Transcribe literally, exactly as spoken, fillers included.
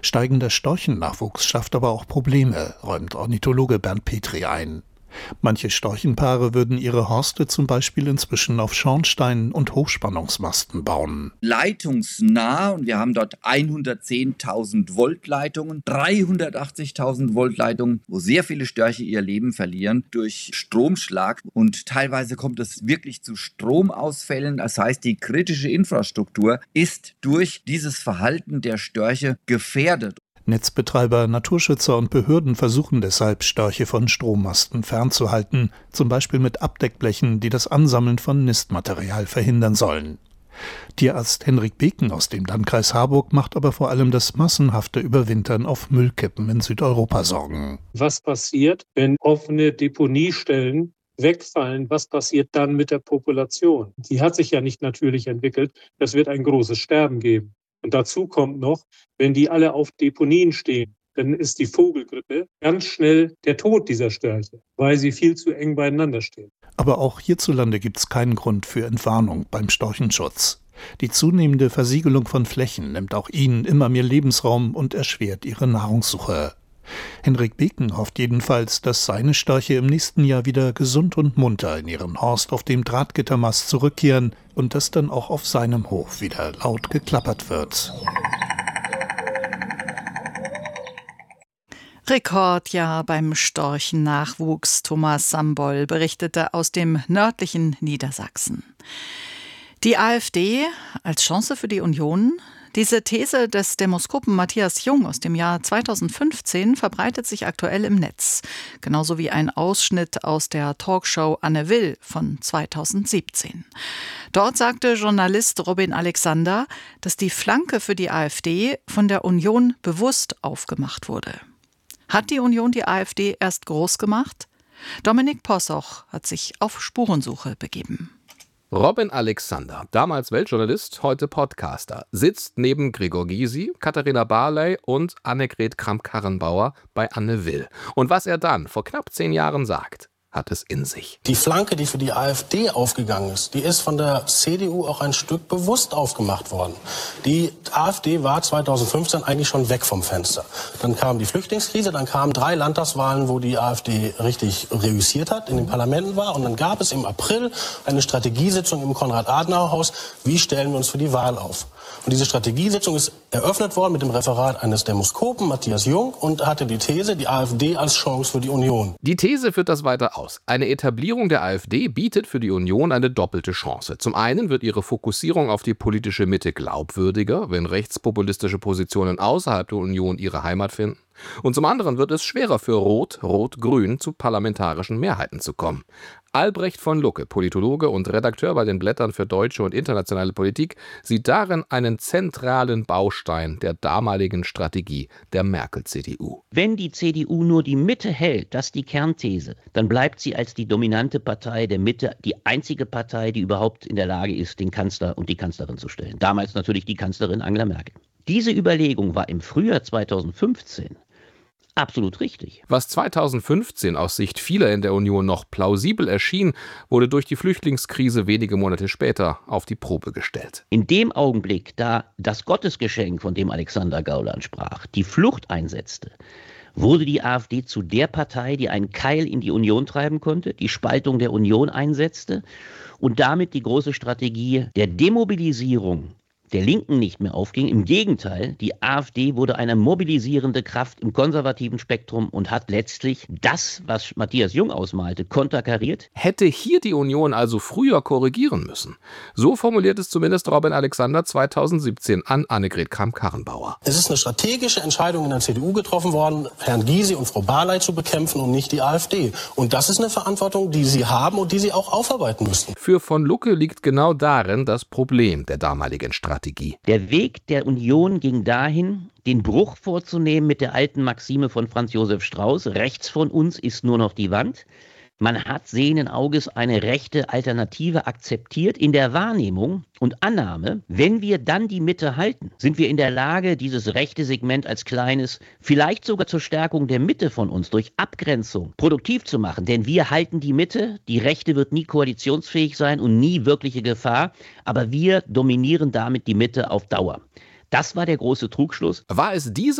Steigender Storchennachwuchs schafft aber auch Probleme, räumt Ornithologe Bernd Petri ein. Manche Storchenpaare würden ihre Horste zum Beispiel inzwischen auf Schornsteinen und Hochspannungsmasten bauen. Leitungsnah, und wir haben dort hundertzehntausend Volt Leitungen, dreihundertachtzigtausend Volt Leitungen, wo sehr viele Störche ihr Leben verlieren durch Stromschlag. Und teilweise kommt es wirklich zu Stromausfällen. Das heißt, die kritische Infrastruktur ist durch dieses Verhalten der Störche gefährdet. Netzbetreiber, Naturschützer und Behörden versuchen deshalb, Störche von Strommasten fernzuhalten, zum Beispiel mit Abdeckblechen, die das Ansammeln von Nistmaterial verhindern sollen. Tierarzt Henrik Beken aus dem Landkreis Harburg macht aber vor allem das massenhafte Überwintern auf Müllkippen in Südeuropa Sorgen. Was passiert, wenn offene Deponiestellen wegfallen? Was passiert dann mit der Population? Die hat sich ja nicht natürlich entwickelt. Das wird ein großes Sterben geben. Und dazu kommt noch, wenn die alle auf Deponien stehen, dann ist die Vogelgrippe ganz schnell der Tod dieser Störche, weil sie viel zu eng beieinander stehen. Aber auch hierzulande gibt es keinen Grund für Entwarnung beim Storchenschutz. Die zunehmende Versiegelung von Flächen nimmt auch ihnen immer mehr Lebensraum und erschwert ihre Nahrungssuche. Henrik Beken hofft jedenfalls, dass seine Störche im nächsten Jahr wieder gesund und munter in ihren Horst auf dem Drahtgittermast zurückkehren und dass dann auch auf seinem Hof wieder laut geklappert wird. Rekordjahr beim Storchennachwuchs. Thomas Sambol berichtete aus dem nördlichen Niedersachsen. Die AfD als Chance für die Union? Diese These des Demoskopen Matthias Jung aus dem Jahr zweitausendfünfzehn verbreitet sich aktuell im Netz. Genauso wie ein Ausschnitt aus der Talkshow Anne Will von zweitausendsiebzehn. Dort sagte Journalist Robin Alexander, dass die Flanke für die AfD von der Union bewusst aufgemacht wurde. Hat die Union die AfD erst groß gemacht? Dominik Possoch hat sich auf Spurensuche begeben. Robin Alexander, damals Weltjournalist, heute Podcaster, sitzt neben Gregor Gysi, Katharina Barley und Annegret Kramp-Karrenbauer bei Anne Will. Und was er dann vor knapp zehn Jahren sagt, hat es in sich. Die Flanke, die für die AfD aufgegangen ist, die ist von der C D U auch ein Stück bewusst aufgemacht worden. Die AfD war zweitausendfünfzehn eigentlich schon weg vom Fenster. Dann kam die Flüchtlingskrise, dann kamen drei Landtagswahlen, wo die AfD richtig reüssiert hat, in den Parlamenten war. Und dann gab es im April eine Strategiesitzung im Konrad-Adenauer-Haus. Wie stellen wir uns für die Wahl auf? Und diese Strategiesitzung ist eröffnet worden mit dem Referat eines Demoskopen, Matthias Jung, und hatte die These, die AfD als Chance für die Union. Die These führt das weiter aus. Eine Etablierung der AfD bietet für die Union eine doppelte Chance. Zum einen wird ihre Fokussierung auf die politische Mitte glaubwürdiger, wenn rechtspopulistische Positionen außerhalb der Union ihre Heimat finden. Und zum anderen wird es schwerer für Rot, Rot-Grün zu parlamentarischen Mehrheiten zu kommen. Albrecht von Lucke, Politologe und Redakteur bei den Blättern für deutsche und internationale Politik, sieht darin einen zentralen Baustein der damaligen Strategie der Merkel-C D U. Wenn die C D U nur die Mitte hält, das ist die Kernthese, dann bleibt sie als die dominante Partei der Mitte die einzige Partei, die überhaupt in der Lage ist, den Kanzler und die Kanzlerin zu stellen. Damals natürlich die Kanzlerin Angela Merkel. Diese Überlegung war im Frühjahr zweitausendfünfzehn absolut richtig. Was zweitausendfünfzehn aus Sicht vieler in der Union noch plausibel erschien, wurde durch die Flüchtlingskrise wenige Monate später auf die Probe gestellt. In dem Augenblick, da das Gottesgeschenk, von dem Alexander Gauland sprach, die Flucht einsetzte, wurde die AfD zu der Partei, die einen Keil in die Union treiben konnte, die Spaltung der Union einsetzte und damit die große Strategie der Demobilisierung der Linken nicht mehr aufging. Im Gegenteil, die AfD wurde eine mobilisierende Kraft im konservativen Spektrum und hat letztlich das, was Matthias Jung ausmalte, konterkariert. Hätte hier die Union also früher korrigieren müssen? So formuliert es zumindest Robin Alexander zweitausendsiebzehn an Annegret Kramp-Karrenbauer. Es ist eine strategische Entscheidung in der C D U getroffen worden, Herrn Gysi und Frau Barley zu bekämpfen und nicht die AfD. Und das ist eine Verantwortung, die sie haben und die sie auch aufarbeiten müssten. Für von Lucke liegt genau darin das Problem der damaligen Strategie. Der Weg der Union ging dahin, den Bruch vorzunehmen mit der alten Maxime von Franz Josef Strauß, rechts von uns ist nur noch die Wand. Man hat sehenden Auges eine rechte Alternative akzeptiert in der Wahrnehmung und Annahme, wenn wir dann die Mitte halten, sind wir in der Lage, dieses rechte Segment als kleines, vielleicht sogar zur Stärkung der Mitte von uns durch Abgrenzung produktiv zu machen. Denn wir halten die Mitte, die Rechte wird nie koalitionsfähig sein und nie wirkliche Gefahr, aber wir dominieren damit die Mitte auf Dauer. Das war der große Trugschluss. War es diese